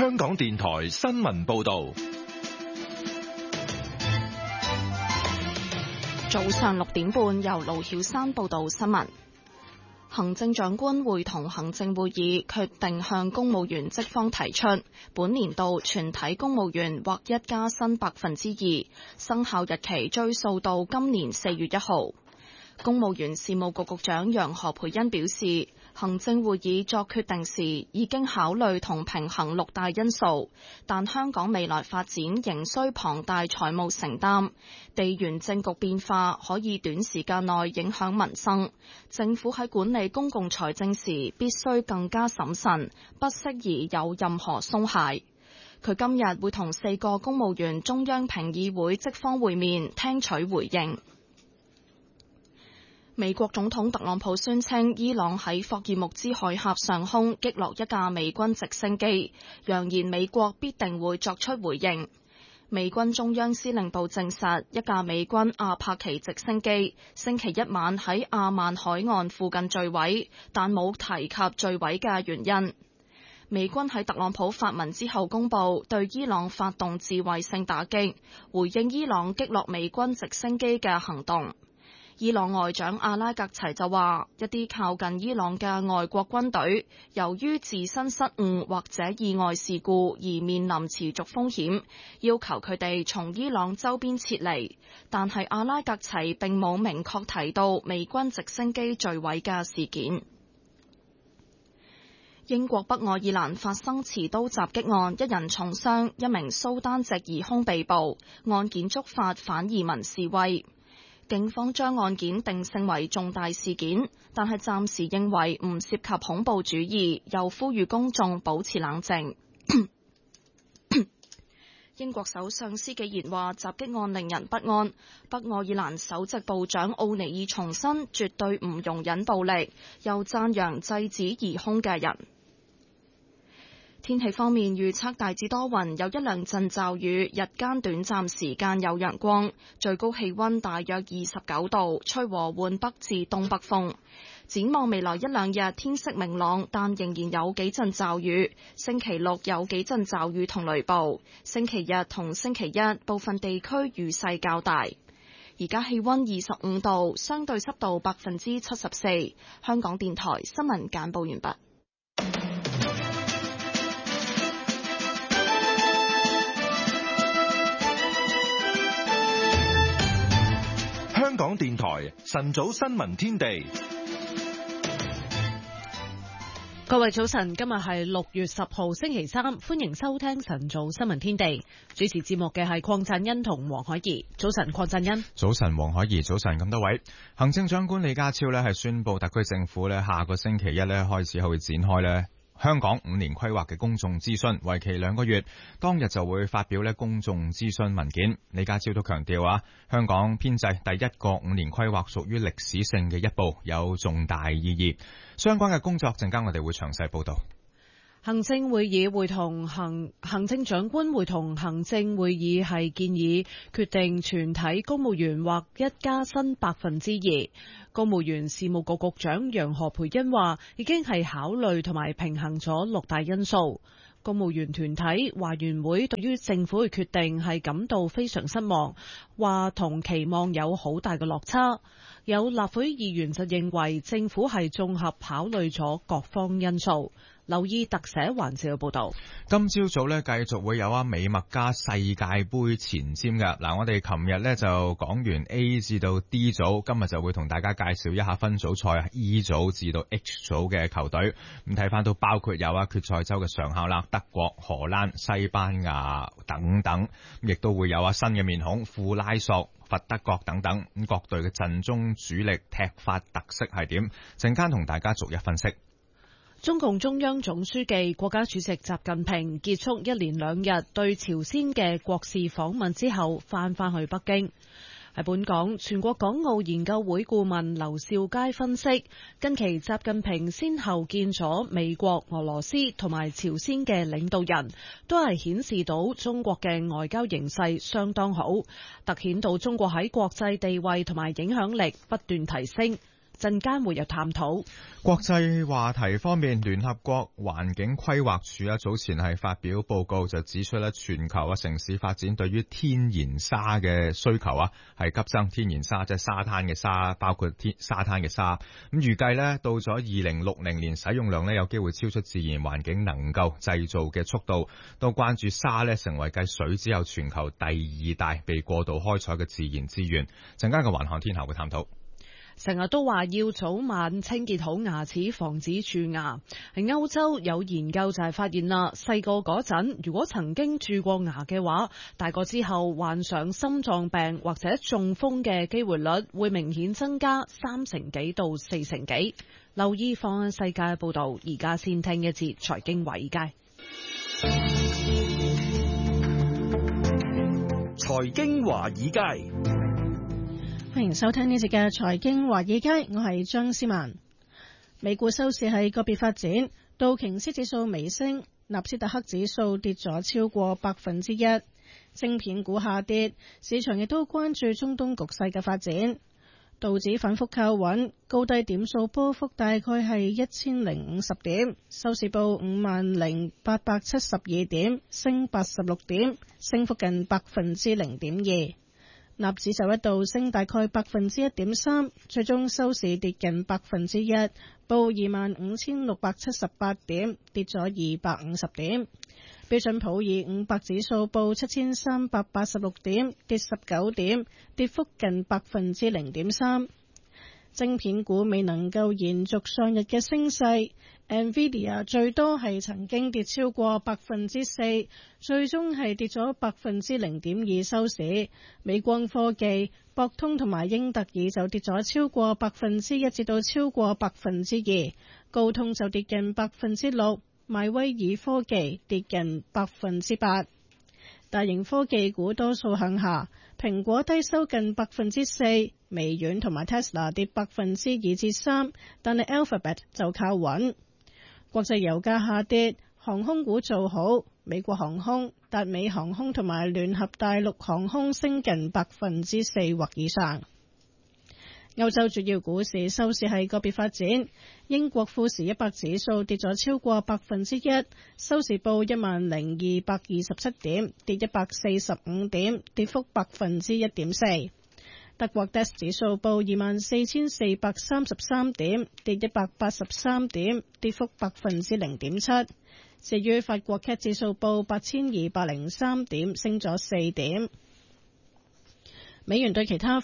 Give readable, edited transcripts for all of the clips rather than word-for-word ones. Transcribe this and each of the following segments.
香港電台新聞報道。 早上6點半，由盧曉珊報道新聞。行政長官會同行政會議決定向公務員職方提出，本年度全體公務員劃一加薪2%，生效日期追溯到今年4月1號。公務員事務局局長楊何蓓茵表示，行政會議作決定時已經考慮同平衡6大因素，但香港未來發展仍需龐大財務承擔，地緣政局變化可以短時間內影響民生，政府喺管理公共財政時必須更加審慎，不適宜有任何鬆懈。佢今日會同4個公務員中央評議會職方會面，聽取回應。美國總統特朗普宣稱，伊朗喺霍爾木茲海峽上空擊落一架美軍直升機，揚言美國必定會作出回應。美軍中央司令部證實，一架美軍阿帕奇直升機星期一晚喺阿曼海岸附近墜毀，但冇提及墜毀嘅原因。美軍喺特朗普發文之後公佈對伊朗發動自衛性打擊，回應伊朗擊落美軍直升機嘅行動。伊朗外長阿拉格齊就話，一啲靠近伊朗嘅外國軍隊由於自身失誤或者意外事故而面臨持續風險，要求佢哋從伊朗周邊撤離，但係阿拉格齊並冇明確提到美軍直升機墜毀嘅事件。英國北愛爾蘭發生持刀襲擊案，一人重傷，一名蘇丹籍疑兇被捕，案件觸發反移民示威。警方將案件定性為重大事件，但係暫時認為唔涉及恐怖主義，又呼籲公眾保持冷靜。英國首相施紀賢話，襲擊案令人不安。北愛爾蘭首席部長奧尼爾重申絕對唔容忍暴力，又讚揚制止疑兇嘅人。天氣方面預測大致多雲，有一兩陣驟雨，日間短暫時間有陽光，最高氣溫大約29度，吹和緩北至東北風。展望未來一兩日天色明朗，但仍然有幾陣驟雨。星期六有幾陣驟雨同雷暴，星期日同星期一部分地區雨勢較大。而家氣溫25度，相對濕度74%。香港電台新聞簡報完畢。 香港電台晨早新聞天地， 各位早晨，今日係6月10號星期三，歡迎收聽晨早新聞天地。主持節目嘅係鄺振欣同黃海怡。早晨，鄺振欣。 早晨，黃海怡。早晨，咁多位。行政長官李家超呢係宣布，特區政府呢下個星期一呢開始會展開呢香港5年規劃嘅公眾諮詢，為期2個月，當日就會發表公眾諮詢文件。李家超都強調香港編制第一個5年規劃屬於歷史性嘅一步，有重大意義。相關嘅工作陣間我哋會詳細報道。 行政會議會同行政長官會同行政會議係建議決定全體公務員劃一加薪2%。公務員事務局局長楊何蓓茵話，已經係考慮同埋平衡咗6大因素。公務員團體華員會對於政府嘅決定係感到非常失望，話同期望有好大嘅落差。有立法會議員就認為政府係綜合考慮咗各方因素。留意特寫環節嘅報道。 今朝早呢繼續會有美麥加世界盃前瞻嘅。嗱，我哋琴日呢就講完 A 至到 D 組，今日就會同大家介紹一下分組賽 E 組至到 H 組嘅球隊。咁睇翻都包括有決賽周嘅上校啦，德國、荷蘭、西班牙等等，亦都會有新嘅面孔，庫拉索、佛德國等等。咁各隊嘅陣中主力踢法特色係點？陣間同大家逐一分析。 中共中央總書記、國家主席習近平結束1連2日對朝鮮嘅國事訪問之後，返去北京。喺本港，全國港澳研究會顧問劉兆佳分析，近期習近平先後見咗美國、俄羅斯同埋朝鮮嘅領導人，都係顯示到中國嘅外交形勢相當好，凸顯到中國喺國際地位同埋影響力不斷提升。 陣間會有探討。 國際話題方面，聯合國環境規劃署早前係發表報告，就指出全球城市發展對於天然沙嘅需求係急增。天然沙即係沙灘嘅沙，包括沙灘嘅沙。咁預計到咗2060年，使用量有機會超出自然環境能夠製造嘅速度。都關注沙成為繼水之後全球第2大被過度開採嘅自然資源。陣間嘅環看天下會探討。 成日都話要早晚清潔好牙齒，防止蛀牙。喺歐洲有研究就係發現啦，細個嗰陣如果曾經蛀過牙嘅話，大個之後患上心臟病或者中風嘅機會率會明顯增加3成幾到4成幾。留意放眼世界報道，而家先聽一節財經華爾街。 財經華爾街， 歡迎收聽呢節嘅財經華爾街，我係張思文。美股收市係個別發展，道瓊斯指數微升，納斯達克指數跌咗超過1%，晶片股下跌，市場亦都關注中東局勢嘅發展。道指反覆靠穩，高低點數波幅大概係1050點，收市報50,872點，升86點，升幅近0.2%。納指就一度升大概1.3%，最終收市跌近1%，報25,678點，跌咗250點。標準普爾500指數報7,386點，跌19點，跌幅近0.3%。晶片股未能夠延續上日嘅升勢 ，NVIDIA 最多係曾經跌超過4%，最終係跌咗0.2%收市。美光科技、博通同埋英特爾就跌咗超過1%至到超過2%，高通就跌近6%。邁威爾科技跌近8%，大型科技股多數向下，蘋果低收近4%，微軟同埋 Tesla 跌2%至3%，但係 Alphabet 就靠穩。國際油價下跌，航空股做好，美國航空、達美航空同埋聯合大陸航空升近4%或以上。歐洲主要股市收市係個別發展，英國富時100指數跌咗超過1%，收市報10,227點，跌145點，跌幅1.4%。德國 DAX 指數報24,433點，跌183點，跌幅0.7%。至於法國 CAC 指數報8,203點，升咗4點。美元對其他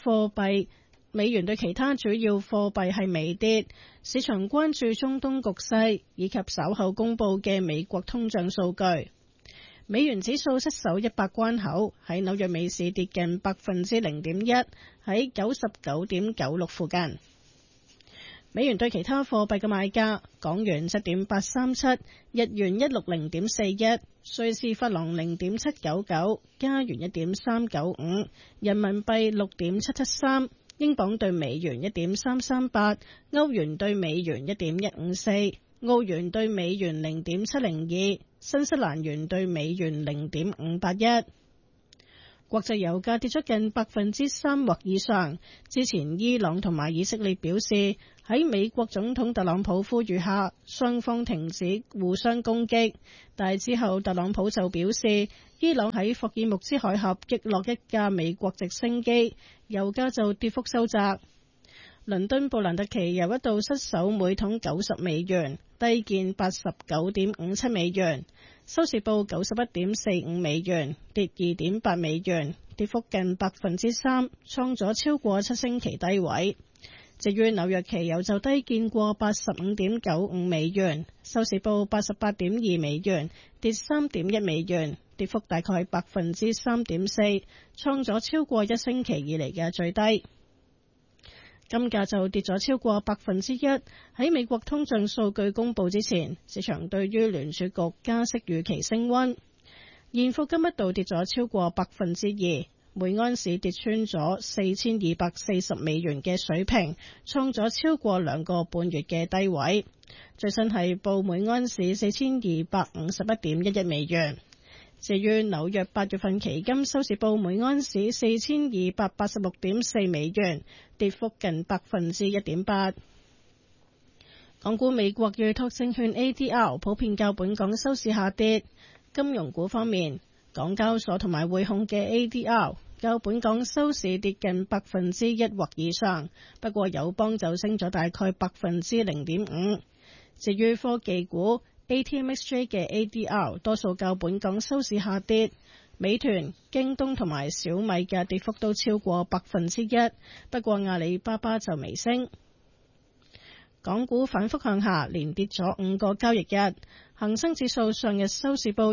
主要貨幣係微跌，市場關注中東局勢以及稍後公佈嘅美國通脹數據。美元指數失守100關口，喺紐約美市跌近0.1%，喺99.96附近。美元對其他貨幣嘅賣價：港元7.837，日元160.41，瑞士法郎0.799，加元1.395，人民幣6.773。英鎊對美元1.338，歐元對美元1.154，澳元對美元0.702，新西蘭元對美元0.581。國際油價跌咗近3%或以上。之前伊朗同埋以色列表示，喺美國總統特朗普呼籲下，雙方停止互相攻擊。但係之後特朗普就表示，伊朗喺霍爾木茲海峽擊落一架美國直升機，油價就跌幅收窄。倫敦布蘭特期油一度失守每桶90美元，低見89.57美元，收市報91.45美元，跌2.8美元，跌幅近3%，創咗超過7星期低位。至於紐約期油就低見過85.95美元，收市報88.2美元，跌3.1美元，跌幅大概3.4%，創咗超過1星期以嚟嘅最低。金價就跌咗超過1%。喺美國通脹數據公佈之前，市場對於聯儲局加息預期升溫，現貨金一度跌咗超過2%，每盎司跌穿咗4240美元嘅水平，創咗超過2個半月嘅低位。最新係報每盎司4251.11美元。至於紐約8月份期金收市報每盎司4286.4美元，跌幅近1.8%。 港股美國預託證券 ADR 普遍較本港收市下跌。金融股方面，港交所同埋匯控嘅 ADR 較本港收市跌近1%或以上，不過友邦就升咗大概0.5%。至於科技股 ATMXJ 嘅 ADR 多數較本港收市下跌，美團、京東同埋小米嘅跌幅都超過1%，不過阿里巴巴就微升。港股反覆向下，連跌咗5個交易日。恒生指數上日收市報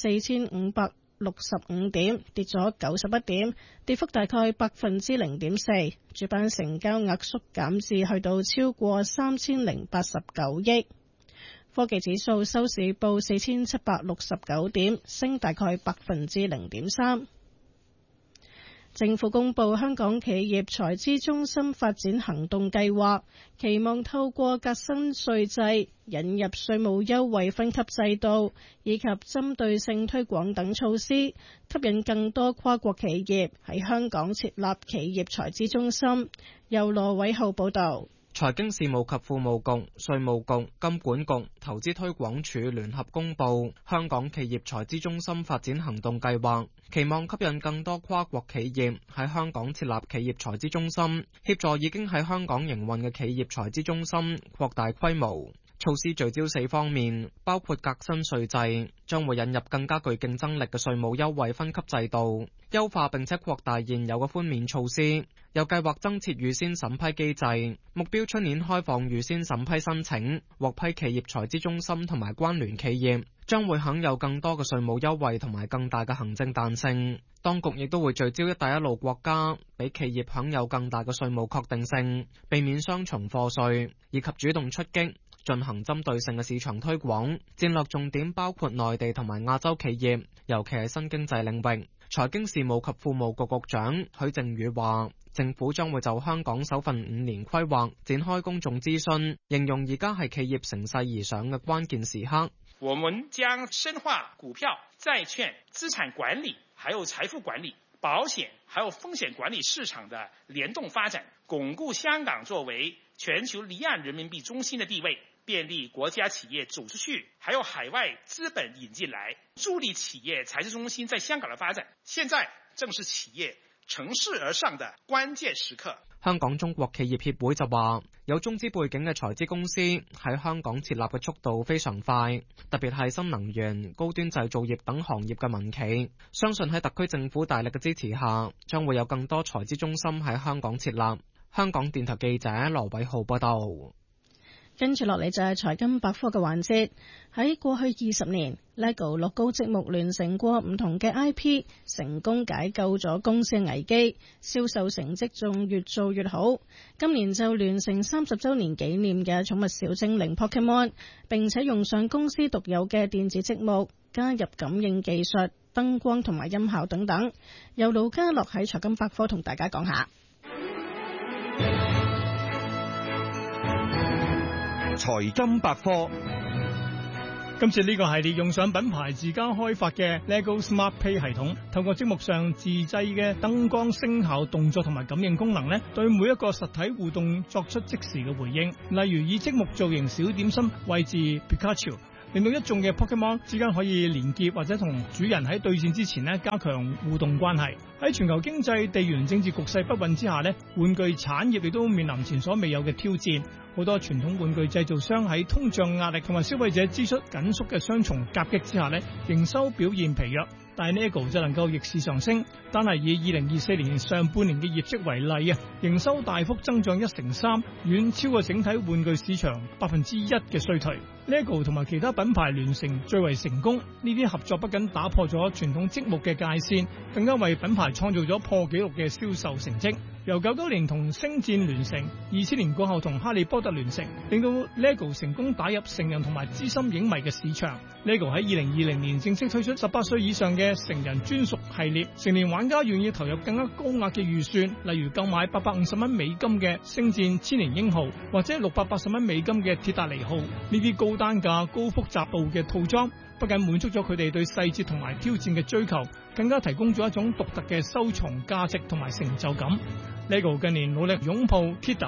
24,565點，跌咗91點，跌幅大概0.4%。主板成交額縮減至去到超過3089億。科技指數收市報4769點，升大概0.3%。政府公布香港企業財資中心發展行動計劃，期望透過革新稅制、引入稅務優惠分級制度以及針對性推廣等措施，吸引更多跨國企業喺香港設立企業財資中心。由羅偉浩報導。 財經事務及庫務局、稅務局、金管局、投資推廣署聯合公布香港企業財資中心發展行動計劃，期望吸引更多跨國企業喺香港設立企業財資中心，協助已經喺香港營運嘅企業財資中心擴大規模。措施聚焦4方面，包括革新稅制，將會引入更加具競爭力嘅稅務優惠分級制度，優化並且擴大現有嘅寬免措施，又計劃增設預先審批機制，目標出年開放預先審批申請，獲批企業財資中心同埋關聯企業將會享有更多嘅稅務優惠同埋更大嘅行政彈性。當局亦都會聚焦一帶一路國家，俾企業享有更大嘅稅務確定性，避免雙重課稅，以及主動出擊，進行針對性嘅市場推廣。戰略重點包括內地同埋亞洲企業，尤其係新經濟領域。財經事務及庫務局局長許正宇話，政府將會就香港首份5年規劃展開公眾諮詢，形容而家係企業乘勢而上嘅關鍵時刻。 我們將深化股票、債券、資產管理，還有財富管理、保險，還有風險管理市場的聯動發展，鞏固香港作為全球離岸人民幣中心的地位，便利國家企業走出去，還有海外資本引進來，助力企業財資中心在香港的發展。現在正是企業乘勢而上的關鍵時刻。 香港中國企業協會就話，有中資背景嘅財資公司喺香港設立嘅速度非常快，特別係新能源、高端製造業等行業嘅民企，相信喺特區政府大力嘅支持下，將會有更多財資中心喺香港設立。香港電台記者羅偉浩報道。 跟住落嚟就係財金百科嘅環節。喺過去20年 ，LEGO 樂高積木聯成過唔同嘅 IP， 成功解救咗公司嘅危機，銷售成績仲越做越好。今年就聯成30週年紀念嘅寵物小精靈 Pokemon， 並且用上公司獨有嘅電子積木，加入感應技術、燈光同埋音效等等。由盧家樂喺財金百科同大家講下。 財金百科， 今次呢個系列用上品牌自家開發嘅 LEGO Smart Play 系統，透過積木上自製嘅燈光、聲效、動作同埋感應功能呢，對每一個實體互動作出即時嘅回應。例如以積木造型小點心位置 Pikachu， 令到一眾嘅 Pokemon 之間可以連結或者同主人喺對戰之前呢加強互動關係。喺全球經濟、地緣政治局勢不穩之下呢，玩具產業亦都面臨前所未有嘅挑戰。好多傳統玩具製造商喺通脹壓力同埋消費者支出緊縮嘅雙重夾擊之下呢，營收表現疲弱。但係 LEGO 就能夠逆市上升，單係以2024年上半年嘅業績為例啊，營收大幅增長1成3，遠超過整體玩具市場1%嘅衰退。LEGO 同埋其他品牌聯成最為成功，呢啲合作不僅打破咗傳統積木嘅界線，更加為品牌創造咗破紀錄嘅銷售成績。由99年同星戰聯成，2000年過後同哈利波特聯成，令到 LEGO 成功打入成人同埋資深影迷嘅市場。LEGO 喺2020年正式推出18歲以上嘅成人專屬系列，成年玩家願意投入更加高額嘅預算，例如購買850蚊美金嘅星戰千年鷹號，或者680蚊美金嘅鐵達尼號，呢啲高單價、高複雜度嘅套裝，不僅滿足咗佢哋對細節同埋挑戰嘅追求，更加提供咗一種獨特嘅收藏價值同埋成就感。LEGO 近年努力擁抱 Kiddo，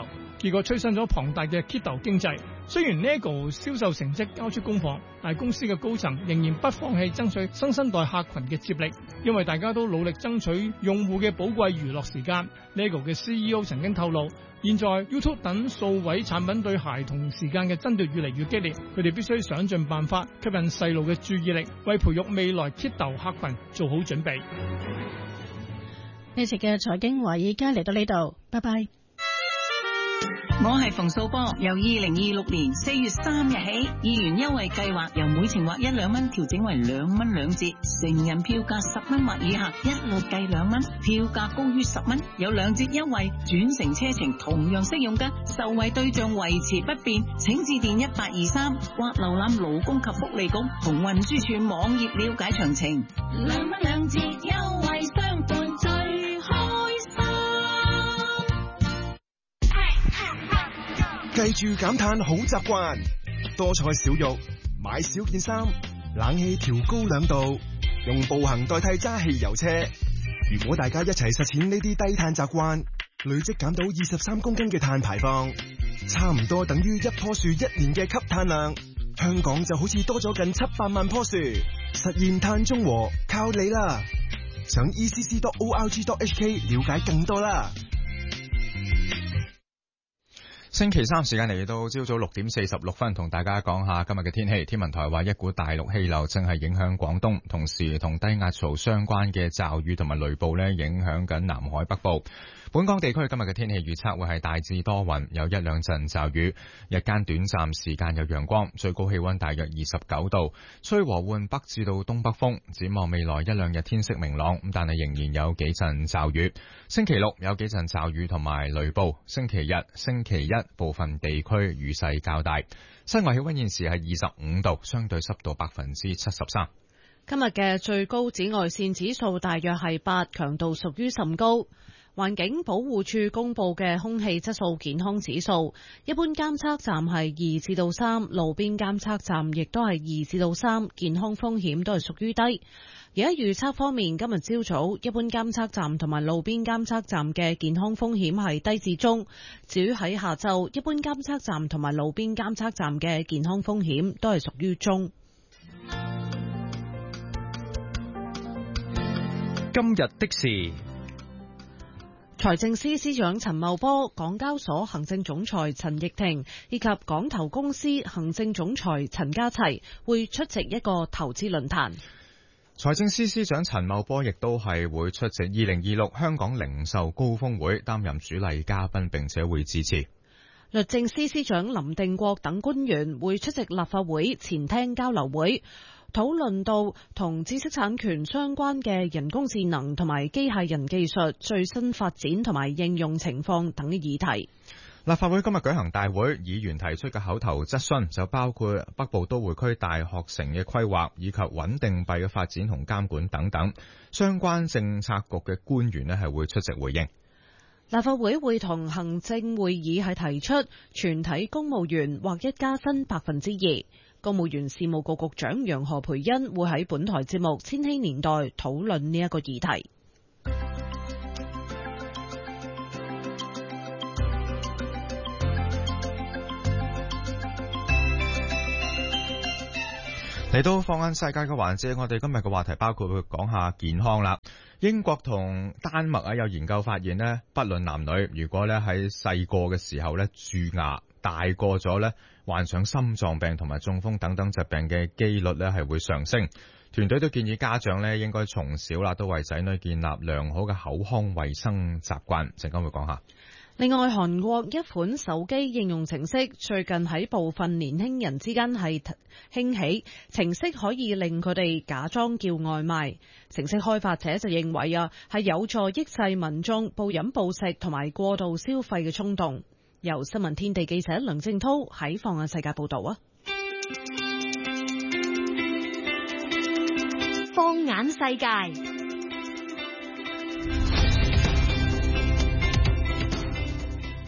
結果催生咗龐大嘅 Kit 經濟。雖然 LEGO 銷售成績交出功課，但係公司嘅高層仍然不放棄爭取新生代客群嘅接力，因為大家都努力爭取用戶嘅寶貴娛樂時間。LEGO 嘅 CEO 曾經透露，現在 YouTube 等數位產品對孩童時間嘅爭奪越嚟越激烈，佢哋必須想盡辦法吸引細路嘅注意力，為培育未來 Kit 客群做好準備。 呢次嘅財經華爾街嚟到呢度，拜拜。 我係馮素波，由2026年4月3日起，議員優惠計劃由每程劃1、2蚊調整為2蚊2折，成人票價10蚊或以下一律計2蚊，票價高於10蚊有2折優惠，轉乘車程同樣適用㗎，受惠對象維持不變，請致電1823或瀏覽勞工及福利局同運輸署網頁了解詳情。2蚊2折優惠相伴最開心。 記住減碳好習慣，多菜少肉，買少件衫，冷氣調高2度，用步行代替揸汽油車。如果大家一齊實踐呢啲低碳習慣，累積減到23公斤嘅碳排放，差唔多等於一棵樹1年嘅吸碳量。香港就好似多咗近700萬棵樹，實現碳中和靠你啦！上 ECC.org.hk 了解更多啦。 星期三時間嚟到朝早6點46分，同大家講下今日嘅天氣。天文台話一股大陸氣流正係影響廣東，同時同低壓槽相關嘅驟雨同埋雷暴呢影響緊南海北部。本港地區今日嘅天氣預測會係大致多雲，有1、2陣驟雨，日間短暫時間有陽光，最高氣溫大約29度，吹和緩北至到東北風。展望未來1、2日天色明朗，但係仍然有幾陣驟雨。星期六有幾陣驟雨同埋雷暴，星期日、星期一部分地區雨勢較大。室外氣溫現時係25度，相對濕度73%。 今日嘅最高紫外線指數大約係8，強度屬於甚高。環境保護署公布嘅空氣質素健康指數，一般監測站係2至到3，路邊監測站亦都係2至到3，健康風險都係屬於低。而喺預測方面，今日朝早一般監測站同埋路邊監測站嘅健康風險係低至中，至於喺下晝，一般監測站同埋路邊監測站嘅健康風險都係屬於中。 今日的事， 財政司司長陳茂波、港交所行政總裁陳奕婷以及港投公司行政總裁陳家齊會出席一個投資論壇。 財政司司長陳茂波亦都係會出席2026香港零售高峰會，擔任主禮嘉賓，並且會致辭。 律政司司長林定國等官員會出席立法會前廳交流會，討論到同知識產權相關嘅人工智能同埋機械人技術最新發展同埋應用情況等嘅議題。 立法會今日舉行大會，議員提出嘅口頭質詢就包括北部都會區大學城嘅規劃以及穩定幣嘅發展同監管等等，相關政策局嘅官員呢係會出席回應。 立法會會同行政會議係提出全體公務員劃一加薪2%。公務員事務局局長楊何蓓茵會喺本台節目《千禧年代》討論呢一個議題。 嚟到放眼世界嘅環節，我哋今日嘅話題包括會講下健康啦。英國同丹麥有研究發現呢，不論男女，如果咧喺細個嘅時候咧蛀牙，大個咗咧患上心臟病同埋中風等等疾病嘅機率咧係會上升。團隊都建議家長咧應該從小啦都為仔女建立良好嘅口腔衛生習慣。陣間會講下。 另外，韓國一款手機應用程式最近喺部分年輕人之間係興起，程式可以令佢哋假裝叫外賣。程式開發者就認為係有助抑制民眾暴飲暴食同埋過度消費嘅衝動。由新聞天地記者梁正濤喺放眼世界報道啊！ 放眼世界。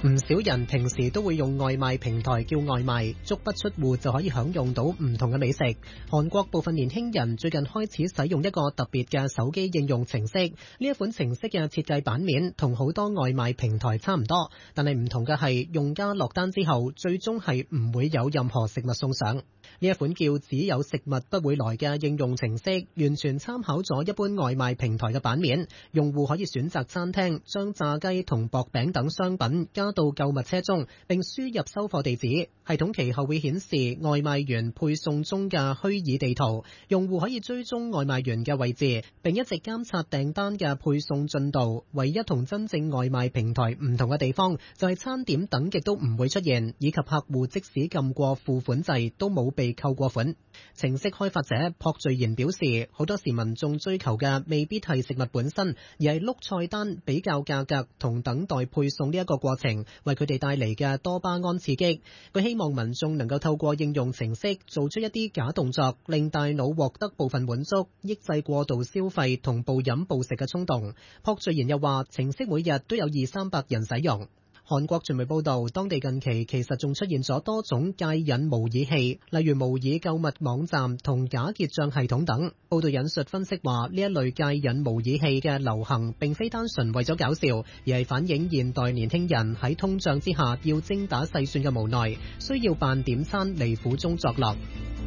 唔少人平時都會用外賣平台叫外賣，足不出戶就可以享用到唔同嘅美食。韓國部分年輕人最近開始使用一個特別嘅手機應用程式，呢一款程式嘅設計版面同好多外賣平台差唔多，但係唔同嘅係用家落單之後，最終係唔會有任何食物送上。呢一款叫只有食物不會來嘅應用程式，完全參考咗一般外賣平台嘅版面，用戶可以選擇餐廳，將炸雞同薄餅等商品加到購物車中，並輸入收貨地址。系統其後會顯示外賣員配送中嘅虛擬地圖，用戶可以追蹤外賣員嘅位置，並一直監察訂單嘅配送進度。唯一同真正外賣平台唔同嘅地方，就係餐點等極都唔會出現，以及客戶即使撳過付款掣都冇被扣過款。程式開發者朴敘賢表示，好多時民眾追求嘅未必係食物本身，而係碌菜單、比較價格同等待配送呢一個過程，為佢哋帶嚟嘅多巴胺刺激。佢希望民眾能夠透過應用程式做出一啲假動作，令大腦獲得部分滿足，抑制過度消費同暴飲暴食嘅衝動。朴敘賢又話，程式每日都有200-300人使用。韓國傳媒報導，當地近期其實仲出現咗多種戒癮模擬器，例如模擬購物網站同假結帳系統等。報導引述分析話，呢一類戒癮模擬器嘅流行並非單純為咗搞笑，而係反映現代年輕人喺通脹之下要精打細算嘅無奈，需要辦點餐嚟苦中作樂。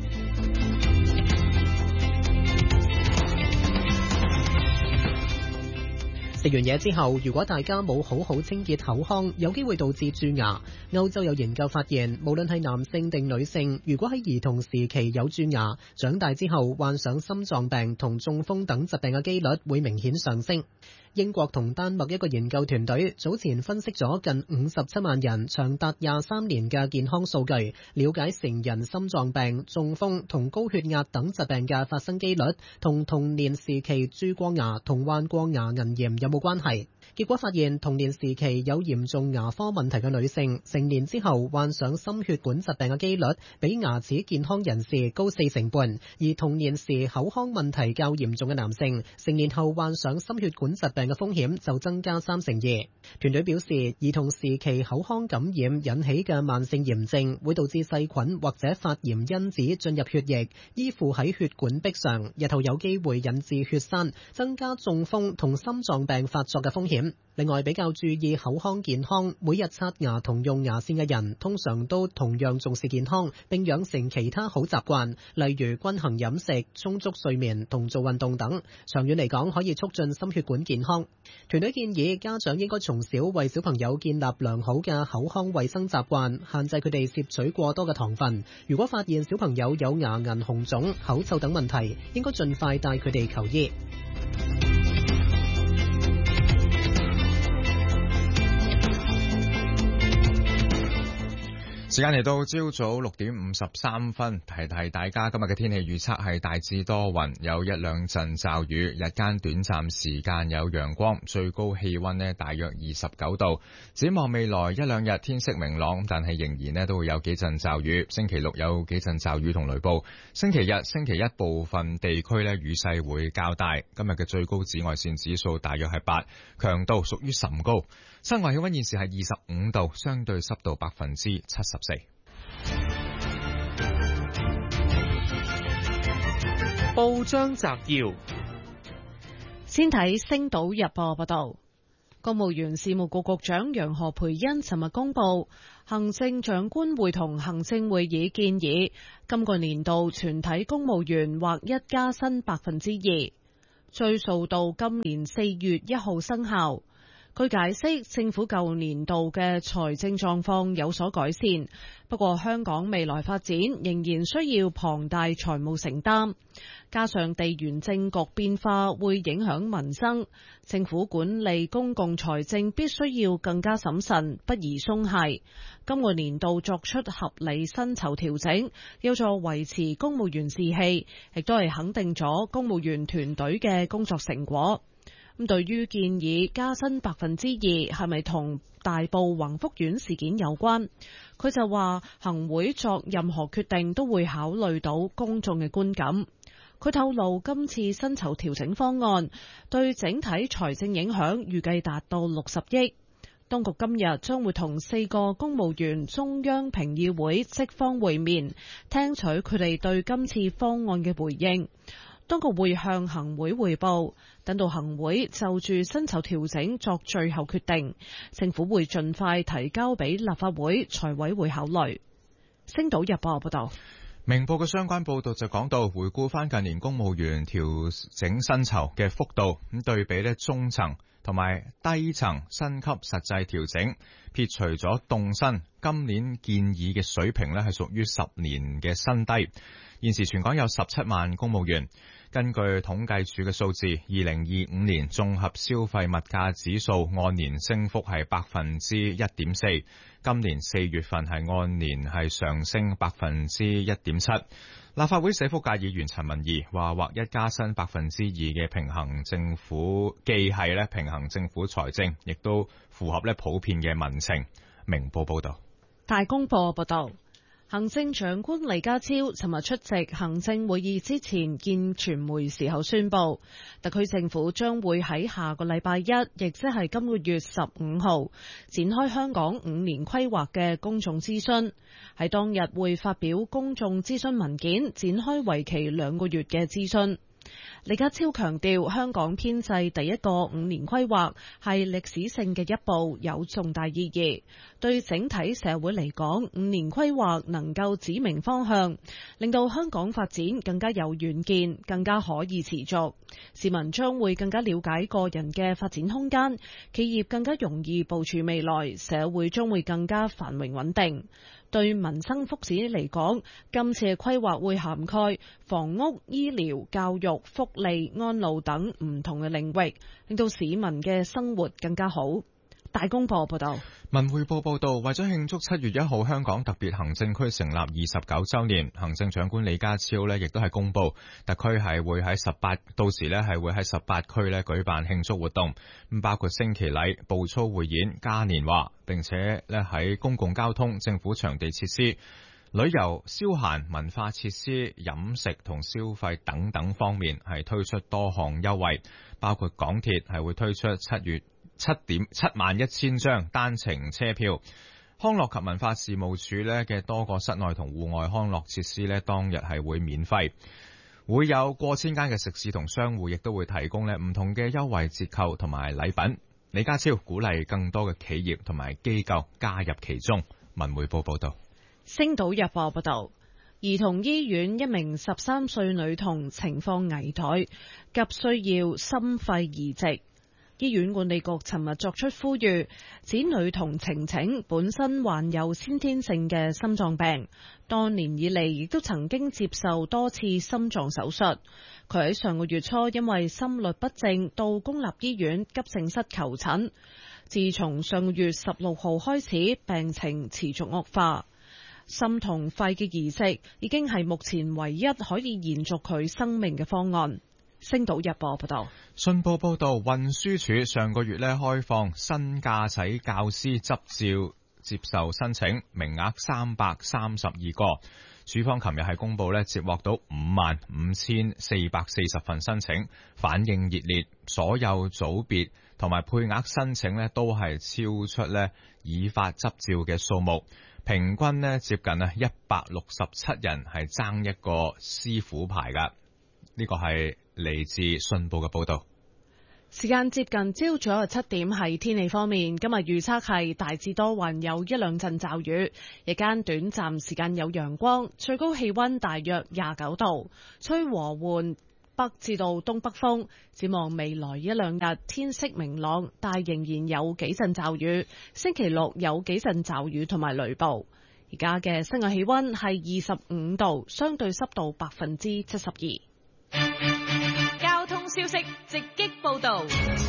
食完嘢之後，如果大家冇好好清潔口腔，有機會導致蛀牙。歐洲有研究發現，無論係男性定女性，如果喺兒童時期有蛀牙，長大之後患上心臟病同中風等疾病嘅機率會明顯上升。英國同丹麥一個研究團隊早前分析咗近57萬人長達23年嘅健康數據，了解成人心臟病、中風同高血壓等疾病嘅發生機率，同童年時期蛀過牙同患過牙齦炎有冇關係。結果發現，童年時期有嚴重牙科問題嘅女性，成年之後患上心血管疾病嘅機率比牙齒健康人士高4成半，而童年時口腔問題較嚴重嘅男性，成年後患上心血管疾病嘅風險就增加3成2。團隊表示，兒童時期口腔感染引起嘅慢性炎症會導致細菌或者發炎因子進入血液，依附喺血管壁上，日後有機會引致血栓，增加中風同心臟病發作嘅風險。另外，比較注意口腔健康，每日刷牙同用牙線嘅人，通常都同樣重視健康，並養成其他好習慣，例如均衡飲食、充足睡眠同做運動等。長遠嚟講，可以促進心血管健康。團隊建議家長應該從小為小朋友建立良好嘅口腔衛生習慣，限制佢哋攝取過多嘅糖分。如果發現小朋友有牙齦紅腫、口臭等問題，應該盡快帶佢哋求醫。 時間嚟到朝早6點53分，提提大家今日嘅天氣預測係大致多雲，有一兩陣驟雨，日間短暫時間有陽光，最高氣溫呢大約29度。展望未來一兩日天色明朗，但係仍然呢都會有幾陣驟雨。星期六有幾陣驟雨同雷暴，星期日、星期一部分地區呢雨勢會較大。今日嘅最高紫外線指數大約係8，強度屬於甚高。室外氣溫現時係25度，相對濕度74%。 報章摘要， 先睇《星島日報》報道，公務員事務局局長楊何蓓茵尋日公布，行政長官會同行政會議建議，今個年度全體公務員劃一加薪2%，追溯到今年4月1號生效。佢解釋，政府舊年度嘅財政狀況有所改善，不過香港未來發展仍然需要龐大財務承擔，加上地緣政局變化會影響民生，政府管理公共財政必須要更加審慎，不宜鬆懈。今個年度作出合理薪酬調整，有助維持公務員士氣，亦都係肯定咗公務員團隊嘅工作成果。咁對於建議加薪2%係咪同大埔宏福苑事件有關？佢就話行會作任何決定都會考慮到公眾嘅觀感。佢透露今次薪酬調整方案對整體財政影響預計達到60億。 當局今日將會同4個公務員中央評議會職方會面，聽取佢哋對今次方案嘅回應。當局會向行會匯報，等到行會就住薪酬調整作最後決定，政府會盡快提交俾立法會財委會考慮。星島日報報道。 明報嘅相關報導就講到，回顧翻近年公務員調整薪酬嘅幅度，咁對比呢中層同埋低層薪級實際調整，撇除咗凍薪，今年建議嘅水平呢係屬於10年嘅新低。現時全港有17萬公務員。根據統計處嘅數字，2025年綜合消費物價指數按年升幅係1.4%，今年4月份係按年係上升1.7%。立法會社福界議員陳文儀話，劃一加薪2%嘅平衡政府，既係咧平衡政府財政，亦都符合咧普遍嘅民情。明報報道。 大公報報道。行政長官李家超尋日出席行政會議之前見傳媒時候宣布，特區政府將會喺下個禮拜一，亦即係今個月15號，展開香港5年規劃嘅公眾諮詢。喺當日會發表公眾諮詢文件，展開為期2個月嘅諮詢。李家超強調，香港編制第一個5年規劃係歷史性嘅一步，有重大意義。對整體社會嚟講，5年規劃能夠指明方向，令到香港發展更加有遠見，更加可以持續。市民將會更加了解個人嘅發展空間，企業更加容易部署未來，社會將會更加繁榮穩定。對民生福祉嚟講，今次嘅規劃會涵蓋房屋、醫療、教育、福利、安老等唔同嘅領域，令到市民嘅生活更加好。大公報報道。 文匯報報道，為咗慶祝7月1號香港特別行政區成立29週年，行政長官李家超呢亦都係公布，特區係會喺到時呢係會喺18區呢舉辦慶祝活動，咁包括升旗禮、步操匯演、嘉年華，並且呢喺公共交通、政府場地設施、旅遊、消閒、文化設施、飲食同消費等等方面係推出多項優惠，包括港鐵係會推出71000張單程車票，康樂及文化事務署呢嘅多個室內同戶外康樂設施呢當日係會免費，會有過千間嘅食肆同商戶亦都會提供呢唔同嘅優惠折扣同埋禮品。李家超鼓勵更多嘅企業同埋機構加入其中。文匯報報道。 星島日報報道，兒童醫院一名13歲女童情況危殆，急需要心肺移植。醫院管理局尋日作出呼籲，指女童晴晴本身患有先天性嘅心臟病，多年以嚟亦都曾經接受多次心臟手術。佢喺上個月初因為心律不正到公立醫院急症室求診，自從上個月16號開始病情持續惡化，心同肺嘅移植已經係目前唯一可以延續佢生命嘅方案。星島日報報道。 信報報道，運輸署上個月開放新駕駛教師執照接受申請，名額332個。署方琴日係公布接獲到55440份申請，反應熱烈，所有組別同埋配額申請都係超出已發執照嘅數目，平均接近167人係爭一個師傅牌噶。呢個係嚟自信報嘅報道。 時間接近朝早7點，係天氣方面，今日預測係大致多雲，有一兩陣驟雨，日間短暫時間有陽光，最高氣溫大約29度，吹和緩北至到東北風。展望未來一兩日天色明朗，但仍然有幾陣驟雨。星期六有幾陣驟雨同埋雷暴。而家嘅室外氣溫係25度，相對濕度72%。 交通消息直擊報道。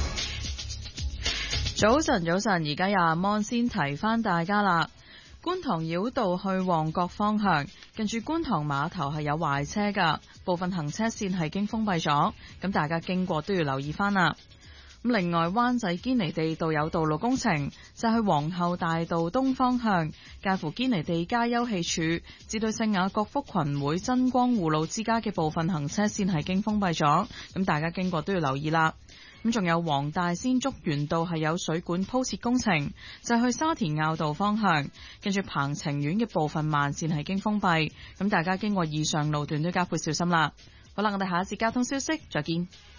早晨，而家有阿芒先提翻大家啦。觀塘繞道去旺角方向，近住觀塘碼頭係有壞車噶，部分行車線係已經封閉咗，咁大家經過都要留意翻啦。咁另外，灣仔堅尼地道有道路工程，就去皇后大道東方向，介乎堅尼地街休憩處至到聖雅各福群會真光護路之家嘅部分行車線係經封閉咗，咁大家經過都要留意啦。 咁仲有黃大仙竹園道係有水管鋪設工程，就係去沙田坳道方向，跟住鵬程苑嘅部分慢線係經封閉，咁大家經過以上路段都加倍小心啦。好啦，我哋下一節交通消息再見。